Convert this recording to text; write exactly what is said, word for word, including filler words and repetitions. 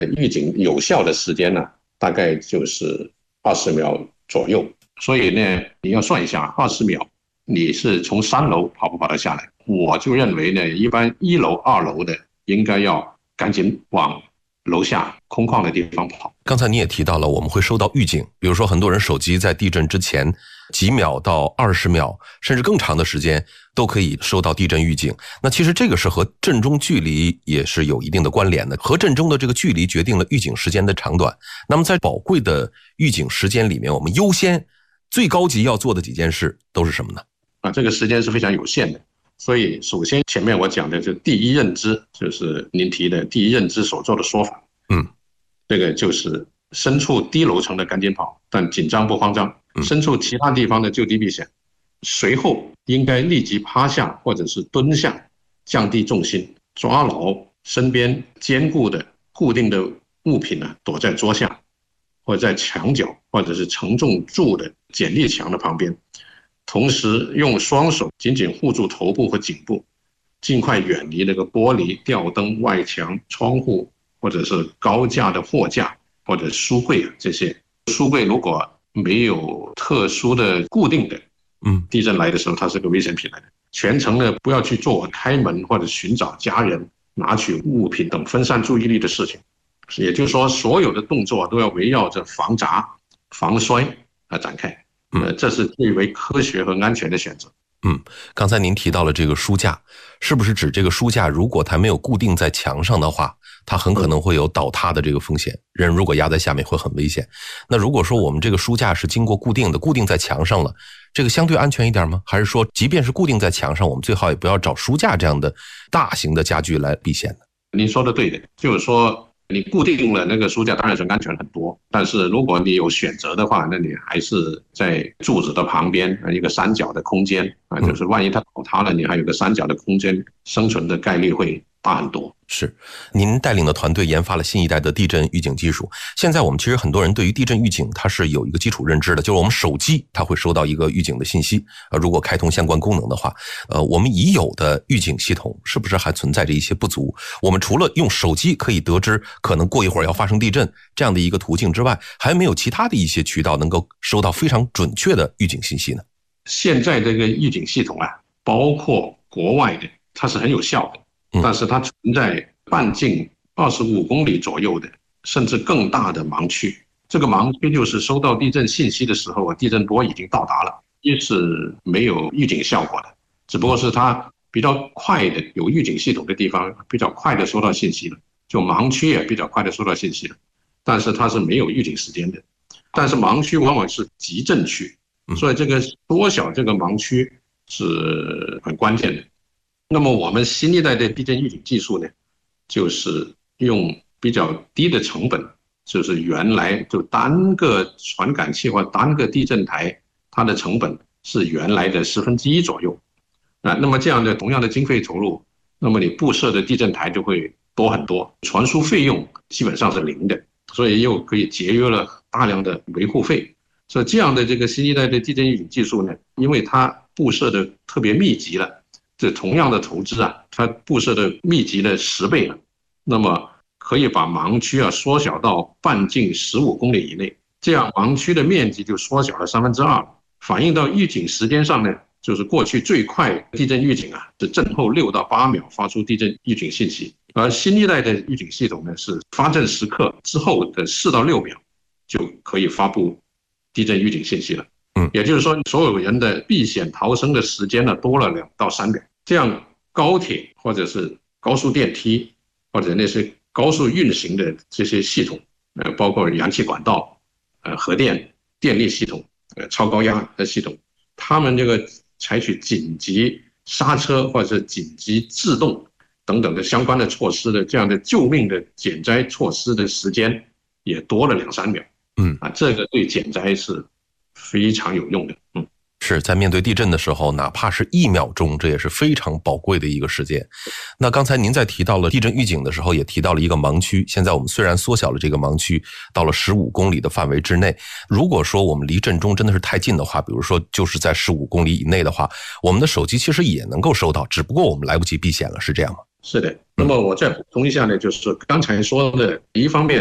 预警有效的时间呢，大概就是二十秒左右。所以呢，你要算一下，二十秒你是从三楼跑不跑得下来？我就认为呢，一般一楼、二楼的应该要赶紧往楼下空旷的地方跑。 刚才你也提到了，我们会收到预警，比如说很多人手机在地震之前几秒到二十秒，甚至更长的时间都可以收到地震预警。那其实这个是和震中距离也是有一定的关联的，和震中的这个距离决定了预警时间的长短。那么在宝贵的预警时间里面，我们优先最高级要做的几件事都是什么呢？ 啊，这个时间是非常有限的，所以首先前面我讲的就第一认知，就是您提的第一认知所做的说法。 嗯， 这个就是身处低楼层的赶紧跑，但紧张不慌张，身处其他地方的就地避险。随后应该立即趴下或者是蹲下，降低重心，抓牢身边坚固的固定的物品呢，躲在桌下或者在墙角或者是承重柱的剪力墙的旁边，同时用双手紧紧护住头部和颈部，尽快远离那个玻璃、吊灯、外墙、窗户或者是高架的货架或者书柜啊，这些书柜如果没有特殊的固定的，嗯，地震来的时候它是个危险品来的。全程呢不要去做开门或者寻找家人、拿取物品等分散注意力的事情。也就是说，所有的动作都要围绕着防砸、防摔而展开。呃，这是最为科学和安全的选择。 嗯，刚才您提到了这个书架，是不是指这个书架如果它没有固定在墙上的话，它很可能会有倒塌的这个风险，人如果压在下面会很危险。那如果说我们这个书架是经过固定的，固定在墙上了，这个相对安全一点吗？还是说即便是固定在墙上，我们最好也不要找书架这样的大型的家具来避险呢？ 您说的对的，就是说你固定了那个书架当然是安全很多，但是如果你有选择的话，那你还是在柱子的旁边一个三角的空间啊，就是万一它倒塌了，你还有个三角的空间，生存的概率会大很多。 是，您带领的团队研发了新一代的地震预警技术。现在我们其实很多人对于地震预警它是有一个基础认知的，就是我们手机它会收到一个预警的信息，呃，如果开通相关功能的话，呃，我们已有的预警系统是不是还存在着一些不足？我们除了用手机可以得知可能过一会儿要发生地震这样的一个途径之外，还没有其他的一些渠道能够收到非常准确的预警信息呢？ 现在这个预警系统啊，包括国外的，它是很有效的，但是它存在半径二十五公里左右的甚至更大的盲区。这个盲区就是收到地震信息的时候，地震波已经到达了，一是没有预警效果的，只不过是它比较快的，有预警系统的地方比较快的收到信息了，就盲区也比较快的收到信息了，但是它是没有预警时间的。但是盲区往往是急震区，所以这个缩小这个盲区是很关键的。那么我们新一代的地震预警技术呢，就是用比较低的成本，就是原来就单个传感器或单个地震台，它的成本是原来的十分之一左右啊。那么这样的同样的经费投入，那么你布设的地震台就会多很多，传输费用基本上是零的，所以又可以节约了大量的维护费。所以这样的这个新一代的地震预警技术呢，因为它布设的特别密集了，这同样的投资啊，它布设的密集了十倍了，那么可以把盲区啊缩小到半径十五公里以内，这样盲区的面积就缩小了三分之二。反映到预警时间上呢，就是过去最快地震预警啊是震后六到八秒发出地震预警信息，而新一代的预警系统呢是发震时刻之后的四到六秒就可以发布地震预警信息了。嗯，也就是说，所有人的避险逃生的时间呢多了两到三秒。这样高铁或者是高速电梯或者那些高速运行的这些系统，呃，包括燃气管道、呃核电电力系统、呃超高压的系统，他们这个采取紧急刹车或者是紧急制动等等的相关的措施的这样的救命的减灾措施的时间也多了两三秒。嗯啊，这个对减灾是非常有用的。嗯， 是在面对地震的时候，哪怕是一秒钟，这也是非常宝贵的一个时间。那刚才您在提到了地震预警的时候，也提到了一个盲区。现在我们虽然缩小了这个盲区到了十五公里的范围之内，如果说我们离震中真的是太近的话，比如说就是在十五公里以内的话，我们的手机其实也能够收到，只不过我们来不及避险了，是这样吗？ 是的。那么我再补充一下呢，就是刚才说的，一方面